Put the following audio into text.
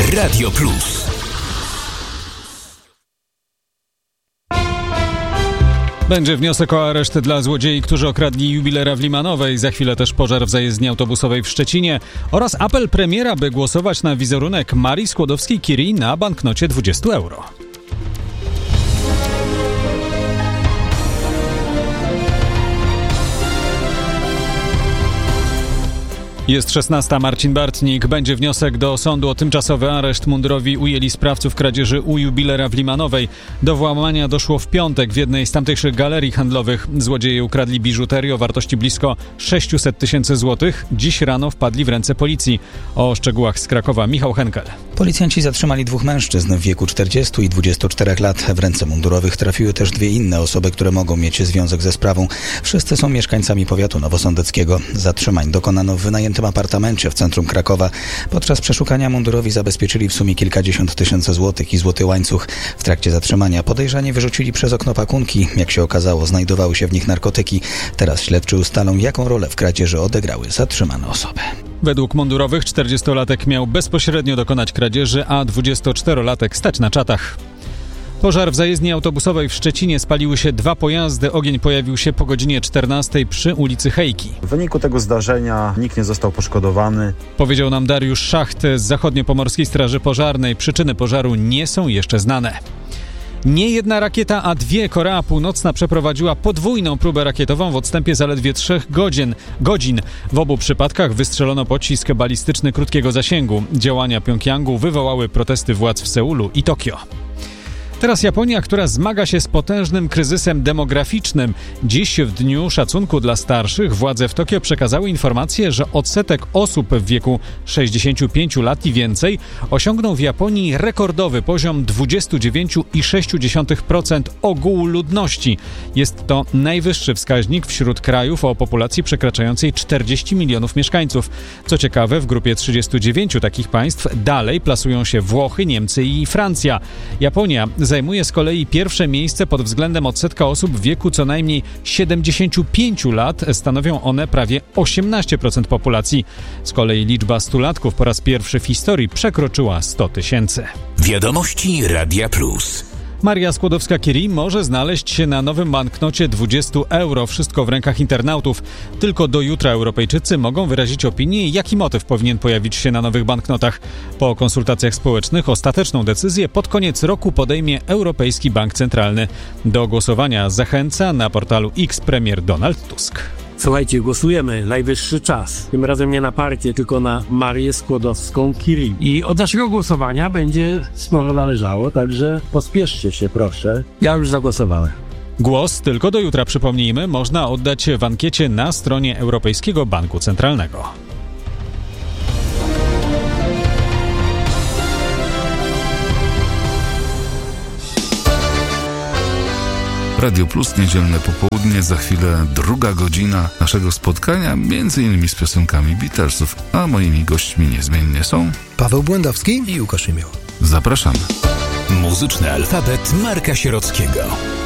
Radio Plus. Będzie wniosek o areszt dla złodziei, którzy okradli jubilera w Limanowej. Za chwilę też pożar w zajezdni autobusowej w Szczecinie oraz apel premiera, by głosować na wizerunek Marii Skłodowskiej-Curie na banknocie 20 euro. Jest 16. Marcin Bartnik. Będzie wniosek do sądu o tymczasowy areszt. Mundurowi ujęli sprawców kradzieży u jubilera w Limanowej. Do włamania doszło w piątek w jednej z tamtejszych galerii handlowych. Złodzieje ukradli biżuterię o wartości blisko 600 tysięcy złotych. Dziś rano wpadli w ręce policji. O szczegółach z Krakowa Michał Henkel. Policjanci zatrzymali 2 mężczyzn w wieku 40 i 24 lat. W ręce mundurowych trafiły też 2 inne osoby, które mogą mieć związek ze sprawą. Wszyscy są mieszkańcami powiatu nowosądeckiego. Zatrzymań dokonano w wynajętym apartamencie w centrum Krakowa. Podczas przeszukania mundurowi zabezpieczyli w sumie kilkadziesiąt tysięcy złotych i złoty łańcuch. W trakcie zatrzymania podejrzani wyrzucili przez okno pakunki. Jak się okazało, znajdowały się w nich narkotyki. Teraz śledczy ustalą, jaką rolę w kradzieży odegrały zatrzymane osoby. Według mundurowych 40-latek miał bezpośrednio dokonać kradzieży, a 24-latek stać na czatach. Pożar w zajezdni autobusowej w Szczecinie, spaliły się 2 pojazdy. Ogień pojawił się po godzinie 14 przy ulicy Hejki. W wyniku tego zdarzenia nikt nie został poszkodowany. Powiedział nam Dariusz Szacht z Zachodniopomorskiej Straży Pożarnej. Przyczyny pożaru nie są jeszcze znane. Nie jedna rakieta, a 2. Korea Północna przeprowadziła podwójną próbę rakietową w odstępie zaledwie 3 godzin. W obu przypadkach wystrzelono pocisk balistyczny krótkiego zasięgu. Działania Pjongjangu wywołały protesty władz w Seulu i Tokio. Teraz Japonia, która zmaga się z potężnym kryzysem demograficznym. Dziś, w Dniu Szacunku dla Starszych, władze w Tokio przekazały informację, że odsetek osób w wieku 65 lat i więcej osiągnął w Japonii rekordowy poziom 29,6% ogółu ludności. Jest to najwyższy wskaźnik wśród krajów o populacji przekraczającej 40 milionów mieszkańców. Co ciekawe, w grupie 39 takich państw dalej plasują się Włochy, Niemcy i Francja. Japonia zajmuje z kolei pierwsze miejsce pod względem odsetka osób w wieku co najmniej 75 lat. Stanowią one prawie 18% populacji. Z kolei liczba stulatków po raz pierwszy w historii przekroczyła 100 tysięcy. Wiadomości Radia Plus. Maria Skłodowska-Curie może znaleźć się na nowym banknocie 20 euro. Wszystko w rękach internautów. Tylko do jutra Europejczycy mogą wyrazić opinię, jaki motyw powinien pojawić się na nowych banknotach. Po konsultacjach społecznych ostateczną decyzję pod koniec roku podejmie Europejski Bank Centralny. Do głosowania zachęca na portalu X premier Donald Tusk. Słuchajcie, głosujemy, najwyższy czas. Tym razem nie na partię, tylko na Marię Skłodowską-Curie. I od naszego głosowania będzie sporo należało, także pospieszcie się, proszę. Ja już zagłosowałem. Głos tylko do jutra, przypomnijmy, można oddać w ankiecie na stronie Europejskiego Banku Centralnego. Radio Plus, niedzielne popołudnie, za chwilę 2. godzina naszego spotkania, między innymi z piosenkami Beatlesów, a moimi gośćmi niezmiennie są Paweł Błędowski i Łukasz Szymioł. Zapraszamy. Muzyczny alfabet Marka Sierockiego.